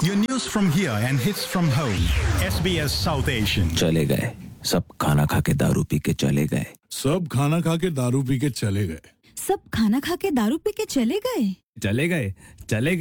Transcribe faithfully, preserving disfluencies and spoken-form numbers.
Your news from here and hits from home. S B S South Asian. चले गए सब खाना खा के दारू पी के चले गए सब खाना खा के दारू पी के चले गए सब खाना खा के दारू पी के चले गए चले गए चले